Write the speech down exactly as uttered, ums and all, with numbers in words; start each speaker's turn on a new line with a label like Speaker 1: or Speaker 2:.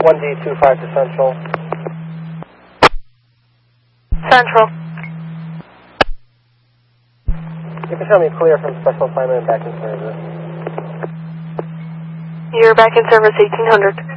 Speaker 1: one D two five to Central.
Speaker 2: Central.
Speaker 1: You can show me clear from special assignment and back in service.
Speaker 2: You're back in service eighteen hundred.